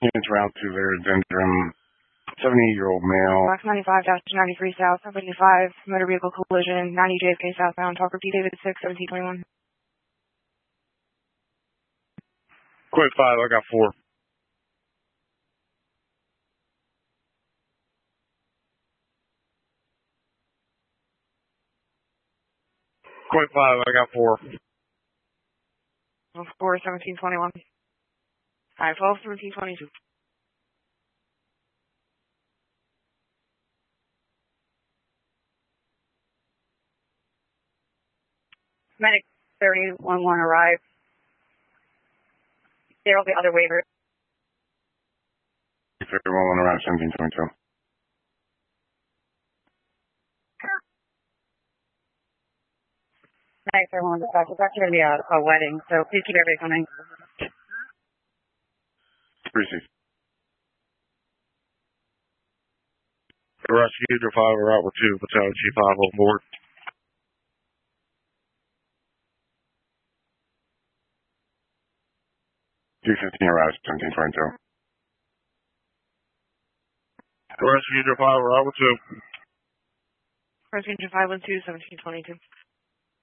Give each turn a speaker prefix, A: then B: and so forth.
A: Units route to their Dendrum. 70-year-old male.
B: Box 95-93 South, 75, motor vehicle collision, 90 JFK southbound, Talker P. David 6, 1721.
A: Quick 5, I got 4. Quick 5, I got 4.
B: 4, 1721. Alright, 12, 1722. Medic 3011 arrived. There will be other waivers.
A: 31 around 1722.
B: Medic 31 dispatch. It's actually going to be a wedding, so please keep everybody coming.
A: Received. Rescue to 5 are out with 2, Battalion Chief 5 on board. G15 arrives 1722. Rescue to 5 are out with 2.
B: Rescue 512, 1722.